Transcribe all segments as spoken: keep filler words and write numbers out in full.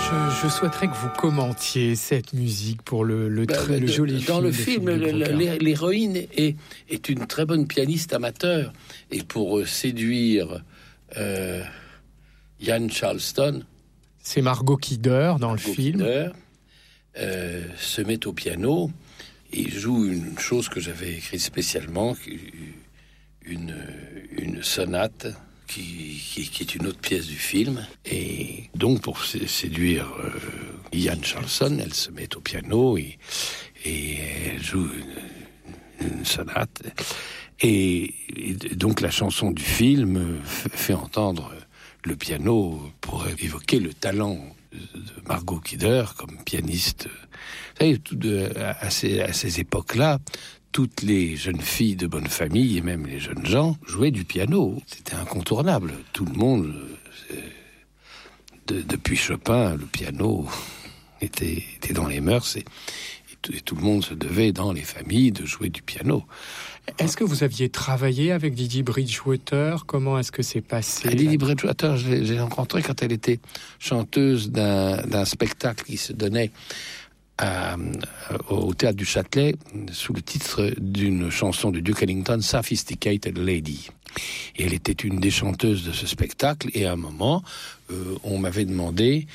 Je, je souhaiterais que vous commentiez cette musique pour le, le, très, bah, le joli dans film. Dans le film, le, l'héroïne est, est une très bonne pianiste amateur. Et pour euh, séduire euh, Ian Charleston... C'est Margot Kidder dans Margot le film. Kidder, euh, se met au piano et joue une chose que j'avais écrite spécialement, une, une sonate... Qui, qui, qui est une autre pièce du film. Et donc, pour séduire euh, Ian Charleston, elle se met au piano et, et elle joue une, une sonate. Et, et donc, la chanson du film fait entendre le piano pour évoquer le talent de Margot Kidder comme pianiste. Vous savez, tout de, à, ces, à ces époques-là, toutes les jeunes filles de bonne famille et même les jeunes gens jouaient du piano. C'était incontournable. Tout le monde, de, depuis Chopin, le piano était, était dans les mœurs et, et, tout, et tout le monde se devait dans les familles de jouer du piano. Est-ce que vous aviez travaillé avec Didi Bridgewater? Comment est-ce que c'est passé? Didi Bridgewater, je l'ai, je l'ai rencontrée quand elle était chanteuse d'un, d'un spectacle qui se donnait À, au théâtre du Châtelet sous le titre d'une chanson de Duke Ellington, Sophisticated Lady. Et elle était une des chanteuses de ce spectacle. Et à un moment, euh, on m'avait demandé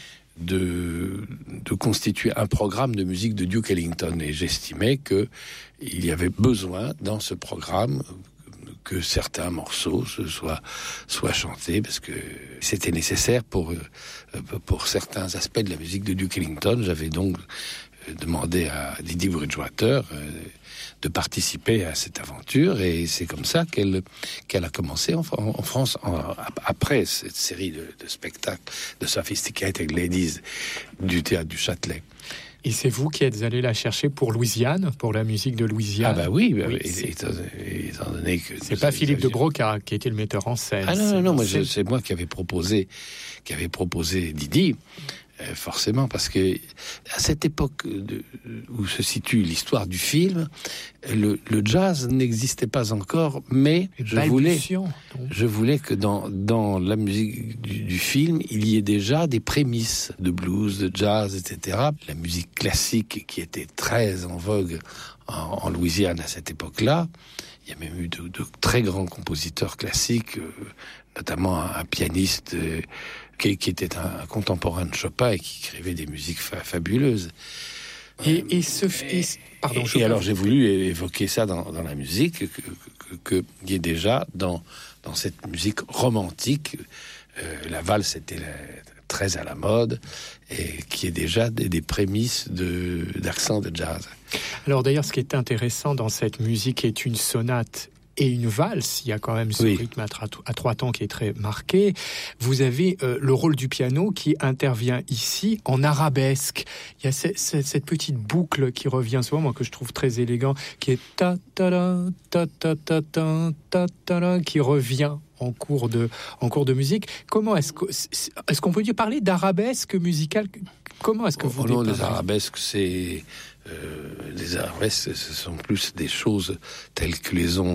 de, de constituer un programme de musique de Duke Ellington. Et j'estimais que il y avait besoin dans ce programme que certains morceaux soient, soient chantés, parce que c'était nécessaire pour, pour certains aspects de la musique de Duke Ellington. J'avais donc demandé à Didi Bridgewater euh, de participer à cette aventure, et c'est comme ça qu'elle, qu'elle a commencé en, en, en France, en, après cette série de, de spectacles de Sophisticated Ladies du théâtre du Châtelet. Et c'est vous qui êtes allé la chercher pour Louisiane, pour la musique de Louisiane? Ah bah oui, bah, oui étant, étant donné que... C'est pas Philippe aviez... de Broca qui était le metteur en scène. Ah non, non, non, moi, je, c'est moi qui avais proposé, qui avait proposé Didi. Forcément, parce que à cette époque de, où se situe l'histoire du film, le, le jazz n'existait pas encore, mais je voulais, je voulais que dans, dans la musique du, du film, il y ait déjà des prémices de blues, de jazz, et cetera. La musique classique qui était très en vogue en, en Louisiane à cette époque-là. Il y a même eu de, de très grands compositeurs classiques, euh, notamment un, un pianiste euh, qui, qui était un, un contemporain de Chopin et qui écrivait des musiques fa- fabuleuses. Et, et, ce, et, pardon, et, et alors j'ai voulu évoquer ça dans, dans la musique, que, que, que, qu'il y ait déjà dans, dans cette musique romantique, euh, la valse était la, très à la mode, et qui est déjà des, des prémices de, d'accent de jazz. Alors d'ailleurs, ce qui est intéressant dans cette musique est une sonate et une valse. Il y a quand même ce oui. rythme à, tra- à trois temps qui est très marqué. Vous avez euh, le rôle du piano qui intervient ici en arabesque. Il y a ce, ce, cette petite boucle qui revient souvent, moi que je trouve très élégant, qui est ta ta ta ta ta ta ta ta qui revient en cours de en cours de musique. Comment est-ce que est-ce qu'on peut dire parler d'arabesque musicale? Comment est-ce que vous oh, non, les arabesques, c'est euh, les arabesques, ce sont plus des choses telles que les ont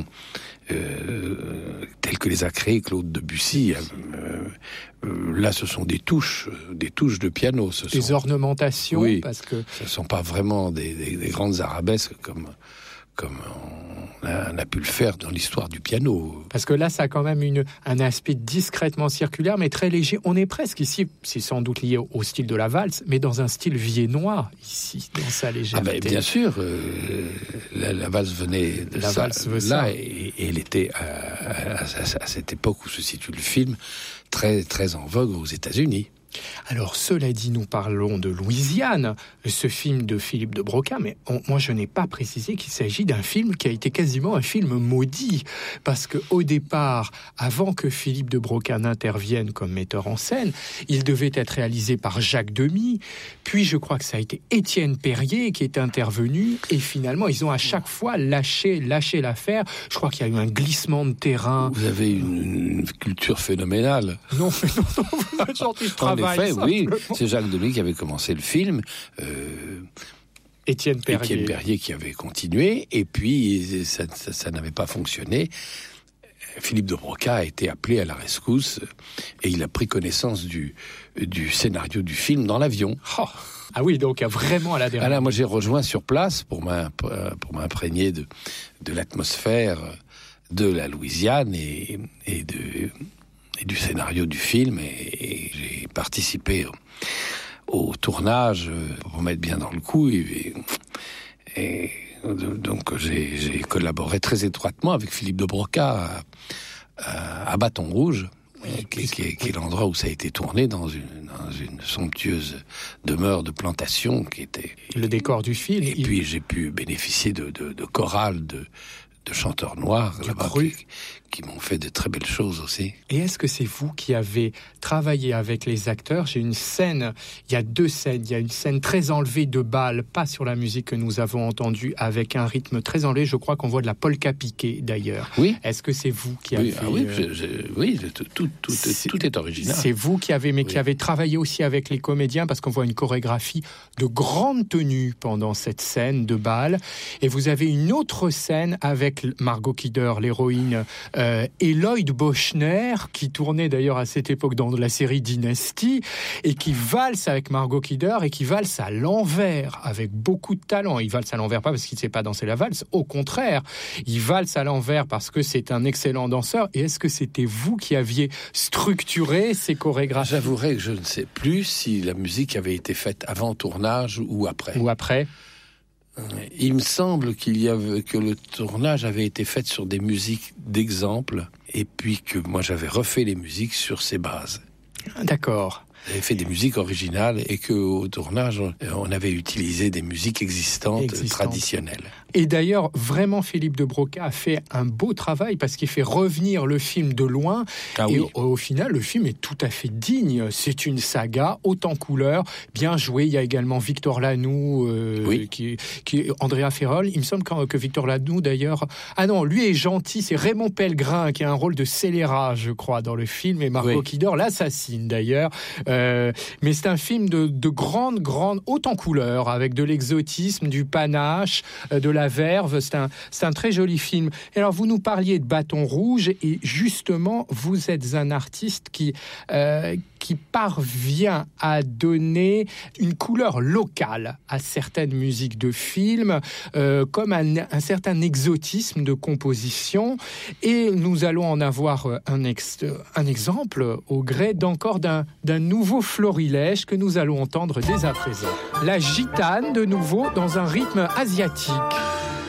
euh, telles que les a créées Claude Debussy. Euh, euh, là, ce sont des touches, des touches de piano. Ce des sont, ornementations, oui, parce que ce ne sont pas vraiment des, des, des grandes arabesques comme comme on a, on a pu le faire dans l'histoire du piano. Parce que là, ça a quand même une, un aspect discrètement circulaire, mais très léger. On est presque ici, c'est sans doute lié au, au style de la valse, mais dans un style viennois, ici, dans sa légèreté. Ah ben, bien sûr, euh, la, la valse venait de la ça, valse veut là, ça. Et, et elle était, à, à, à, à cette époque où se situe le film, très, très en vogue aux États-Unis. Alors, cela dit, nous parlons de Louisiane, ce film de Philippe de Broca, mais on, moi, je n'ai pas précisé qu'il s'agit d'un film qui a été quasiment un film maudit, parce que au départ, avant que Philippe de Broca n'intervienne comme metteur en scène, il devait être réalisé par Jacques Demy, puis je crois que ça a été Étienne Perrier qui est intervenu, et finalement, ils ont à chaque fois lâché, lâché l'affaire. Je crois qu'il y a eu un glissement de terrain. Vous avez une, une culture phénoménale. Non, mais non, non, vous êtes gentil, je travaille. En effet, oui, c'est Jacques Demy qui avait commencé le film. Euh, Étienne Perrier. Étienne Perrier qui avait continué, et puis ça, ça, ça n'avait pas fonctionné. Philippe de Broca a été appelé à la rescousse et il a pris connaissance du, du scénario du film dans l'avion. Oh. Ah oui, donc vraiment à la dernière. Ah là, moi j'ai rejoint sur place pour m'imprégner de, de l'atmosphère de la Louisiane et, et, de, et du scénario du film. Et, et j'ai participé au, au tournage pour mettre bien dans le coup. Et, et donc j'ai, j'ai collaboré très étroitement avec Philippe de Broca à, à, à Bâton Rouge. Qui, qui, qui est l'endroit où ça a été tourné dans une, dans une somptueuse demeure de plantation qui était le décor du film. Et il... puis j'ai pu bénéficier de, de, de chorales de, de chanteurs noirs là-bas qui, qui m'ont fait de très belles choses aussi. Et est-ce que c'est vous qui avez travaillé avec les acteurs? J'ai une scène, il y a deux scènes, il y a une scène très enlevée de bal, pas sur la musique que nous avons entendue, avec un rythme très enlevé, je crois qu'on voit de la polka piquée d'ailleurs. Oui. Est-ce que c'est vous qui oui, avez... Ah oui, je, je, oui tout, tout, tout, c'est, tout est original. C'est vous qui avez, mais oui. qui avez travaillé aussi avec les comédiens, parce qu'on voit une chorégraphie de grande tenue pendant cette scène de bal, et vous avez une autre scène avec Margot Kidder, l'héroïne, euh, et Lloyd Bochner, qui tournait d'ailleurs à cette époque dans la série Dynasty, et qui valse avec Margot Kidder, et qui valse à l'envers, avec beaucoup de talent. Il valse à l'envers pas parce qu'il ne sait pas danser la valse, au contraire, il valse à l'envers parce que c'est un excellent danseur. Et est-ce que c'était vous qui aviez structuré ces chorégraphies? J'avouerai que je ne sais plus si la musique avait été faite avant tournage ou après. Ou après Il me semble qu'il y avait, que le tournage avait été fait sur des musiques d'exemple, et puis que moi j'avais refait les musiques sur ces bases. D'accord. J'avais fait des musiques originales et qu'au tournage, on avait utilisé des musiques existantes, existantes. traditionnelles. Et d'ailleurs, vraiment, Philippe de Broca a fait un beau travail parce qu'il fait revenir le film de loin. Ah et oui. au, au final, le film est tout à fait digne. C'est une saga, haute en couleurs, bien jouée. Il y a également Victor Lanoux, euh, oui. qui, qui Andrea Ferrol. Il me semble que, que Victor Lanoux, d'ailleurs... Ah non, lui est gentil. C'est Raymond Pellegrin qui a un rôle de scélérat, je crois, dans le film. Et Margot oui. Kidder l'assassine, d'ailleurs. Euh, mais c'est un film de, de grande, grande, haute en couleurs, avec de l'exotisme, du panache, euh, de la verve. C'est un, c'est un très joli film. Et alors, vous nous parliez de Bâton Rouge, et justement, vous êtes un artiste qui, euh, qui parvient à donner une couleur locale à certaines musiques de films, euh, comme un, un certain exotisme de composition. Et nous allons en avoir un, ex, un exemple au gré d'encore d'un, d'un nouveau florilège que nous allons entendre dès à présent. La gitane, de nouveau, dans un rythme asiatique.